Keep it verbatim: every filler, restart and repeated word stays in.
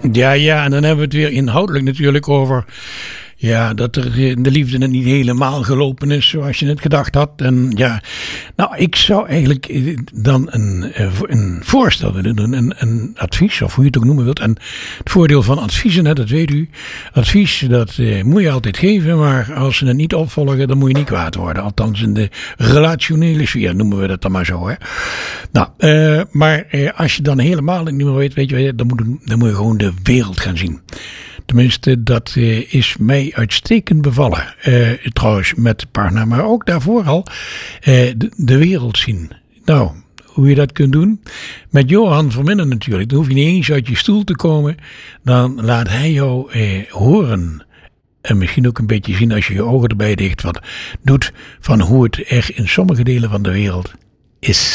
Ja, ja, en dan hebben we het weer inhoudelijk natuurlijk over... Ja, dat er de liefde net niet helemaal gelopen is zoals je het gedacht had. En ja, nou, ik zou eigenlijk dan een, een voorstel willen doen, een, een advies, of hoe je het ook noemen wilt. En het voordeel van adviezen, hè, dat weet u. Advies, dat eh, moet je altijd geven, maar als ze het niet opvolgen, dan moet je niet kwaad worden. Althans in de relationele sfeer noemen we dat dan maar zo, hè. Nou, uh, maar uh, als je dan helemaal niet meer weet, weet je, dan moet, dan moet je gewoon de wereld gaan zien. Tenminste, dat uh, is mij uitstekend bevallen. Uh, trouwens, met de partner, maar ook daarvoor al uh, de, de wereld zien. Nou, hoe je dat kunt doen? Met Johan Verminnen natuurlijk. Dan hoef je niet eens uit je stoel te komen. Dan laat hij jou uh, horen. En misschien ook een beetje zien als je je ogen erbij dicht wat doet van hoe het echt in sommige delen van de wereld is.